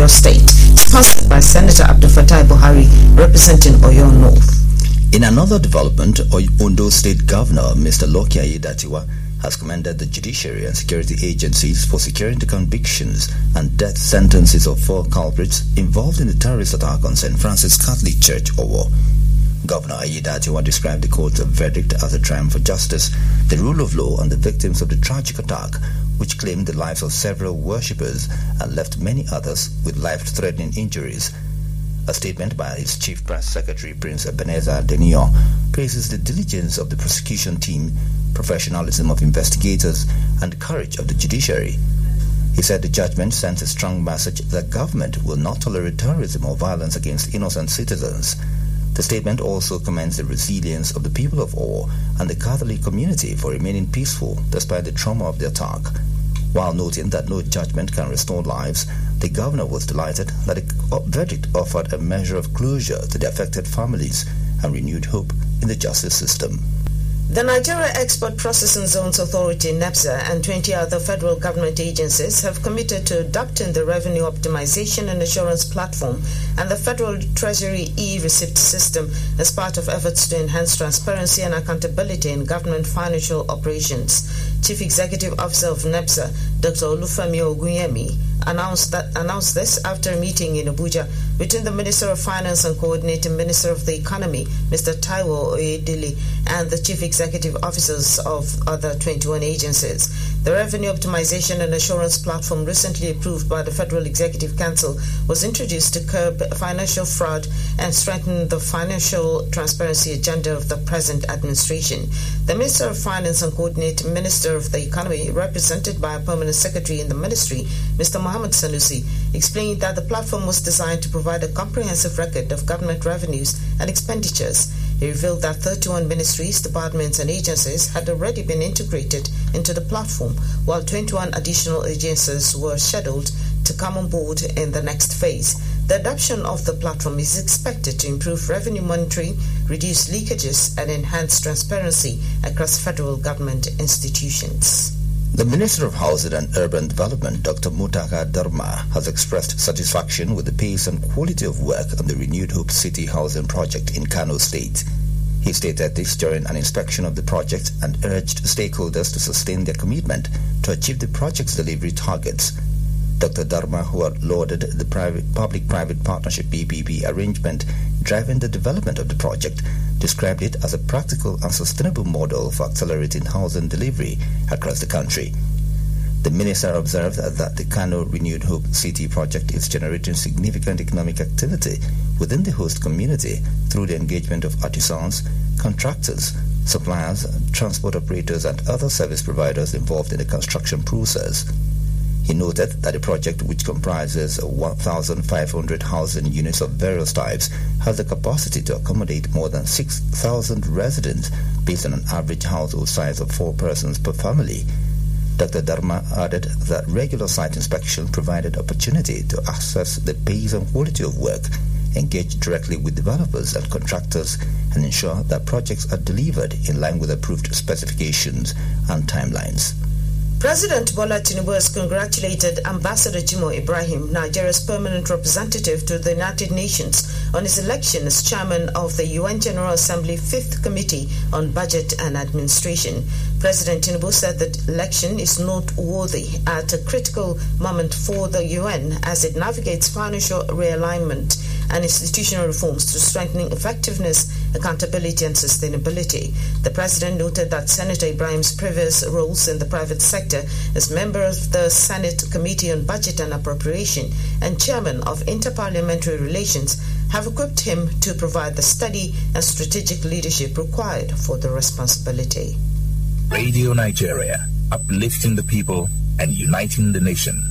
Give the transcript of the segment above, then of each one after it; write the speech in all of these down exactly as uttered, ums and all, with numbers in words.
Oyo State, sponsored by Senator Abdul Fattah Buhari, representing Oyo North. In another development, Ondo State Governor Mister Lucky Aiyedatiwa has commended the judiciary and security agencies for securing the convictions and death sentences of four culprits involved in the terrorist attack on Saint Francis Catholic Church, Owo. Governor Aiyedatiwa described the court's verdict as a triumph for justice, the rule of law, and the victims of the tragic attack, which claimed the lives of several worshippers and left many others with life-threatening injuries. A statement by its Chief Press Secretary, Prince Ebenezer Denio, praises the diligence of the prosecution team, professionalism of investigators, and courage of the judiciary. He said the judgment sends a strong message that government will not tolerate terrorism or violence against innocent citizens. The statement also commends the resilience of the people of Owo and the Catholic community for remaining peaceful despite the trauma of the attack. While noting that no judgment can restore lives, the governor was delighted that the verdict offered a measure of closure to the affected families and renewed hope in the justice system. The Nigeria Export Processing Zones Authority, NEPZA, and twenty other federal government agencies have committed to adopting the Revenue Optimization and Assurance Platform and the Federal Treasury e-receipt system as part of efforts to enhance transparency and accountability in government financial operations. Chief Executive Officer of NEPZA, Doctor Olufemi Ogunyemi, announced that announced this after a meeting in Abuja between the Minister of Finance and Coordinating Minister of the Economy, Mister Taiwo Oyedele, and the Chief Executive Officers of other twenty-one agencies. The Revenue Optimization and Assurance Platform, recently approved by the Federal Executive Council, was introduced to curb financial fraud and strengthen the financial transparency agenda of the present administration. The Minister of Finance and Coordinating Minister of the Economy, represented by a permanent secretary in the ministry, Mister Mohammed Sanusi, explained that the platform was designed to provide a comprehensive record of government revenues and expenditures. He revealed that thirty-one ministries, departments, and agencies had already been integrated into the platform, while twenty-one additional agencies were scheduled to come on board in the next phase. The adoption of the platform is expected to improve revenue monitoring, reduce leakages, and enhance transparency across federal government institutions. The Minister of Housing and Urban Development, Doctor Mutaka Dharma, has expressed satisfaction with the pace and quality of work on the Renewed Hope City Housing Project in Kano State. He stated this during an inspection of the project and urged stakeholders to sustain their commitment to achieve the project's delivery targets. Doctor Dharma, who had lauded the private, public-private partnership P P P arrangement driving the development of the project, described it as a practical and sustainable model for accelerating housing delivery across the country. The minister observed that the Kano Renewed Hope City project is generating significant economic activity within the host community through the engagement of artisans, contractors, suppliers, transport operators, and other service providers involved in the construction process. He noted that the project, which comprises one thousand five hundred housing units of various types, has the capacity to accommodate more than six thousand residents based on an average household size of four persons per family. Doctor Dharma added that regular site inspection provided opportunity to assess the pace and quality of work, engage directly with developers and contractors, and ensure that projects are delivered in line with approved specifications and timelines. President Bola Tinubu has congratulated Ambassador Jimoh Ibrahim, Nigeria's permanent representative to the United Nations, on his election as chairman of the U N General Assembly Fifth Committee on Budget and Administration. President Tinubu said that election is noteworthy at a critical moment for the U N as it navigates financial realignment and institutional reforms to strengthening effectiveness, accountability, and sustainability. The president noted that Senator Ibrahim's previous roles in the private sector as member of the Senate Committee on Budget and Appropriation and chairman of Interparliamentary Relations have equipped him to provide the steady and strategic leadership required for the responsibility. Radio Nigeria, uplifting the people and uniting the nation.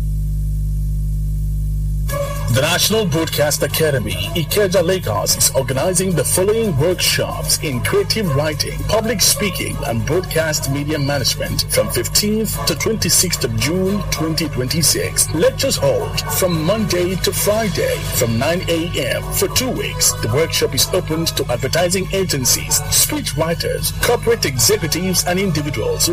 The National Broadcast Academy, Ikeja, Lagos, is organizing the following workshops in creative writing, public speaking, and broadcast media management from fifteenth to twenty-sixth of June twenty twenty-six. Lectures hold from Monday to Friday from nine a.m. for two weeks. The workshop is open to advertising agencies, speech writers, corporate executives, and individuals